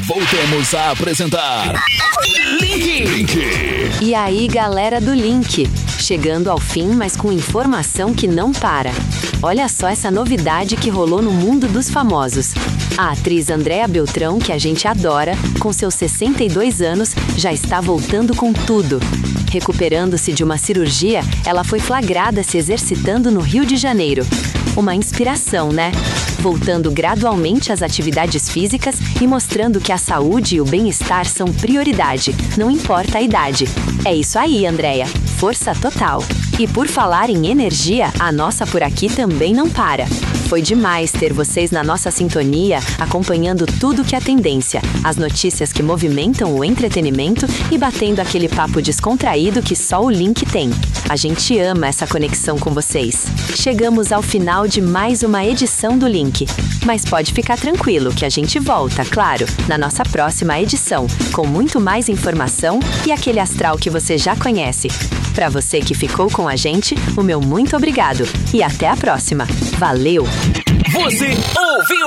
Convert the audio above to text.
Voltamos a apresentar Link. E aí, galera do Link, chegando ao fim, mas com informação que não para. Olha só essa novidade que rolou no mundo dos famosos. A atriz Andréa Beltrão, que a gente adora, com seus 62 anos, já está voltando com tudo. Recuperando-se de uma cirurgia, ela foi flagrada se exercitando no Rio de Janeiro. Uma inspiração, né? Voltando gradualmente às atividades físicas e mostrando que a saúde e o bem-estar são prioridade, não importa a idade. É isso aí, Andréa. Força total. E por falar em energia, a nossa por aqui também não para. Foi demais ter vocês na nossa sintonia, acompanhando tudo que é tendência, as notícias que movimentam o entretenimento e batendo aquele papo descontraído que só o Link tem. A gente ama essa conexão com vocês. Chegamos ao final de mais uma edição do Link. Mas pode ficar tranquilo que a gente volta, claro, na nossa próxima edição, com muito mais informação e aquele astral que você já conhece. Para você que ficou com a gente, o meu muito obrigado. E até a próxima. Valeu! Você ouviu?